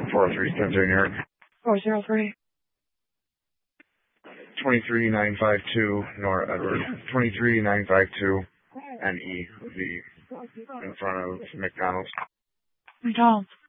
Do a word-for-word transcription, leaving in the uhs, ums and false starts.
four oh three Spencer New York. four zero three. twenty-three nine five two Nora Edward. twenty-three nine five two N E V in front of McDonald's. McDonald's.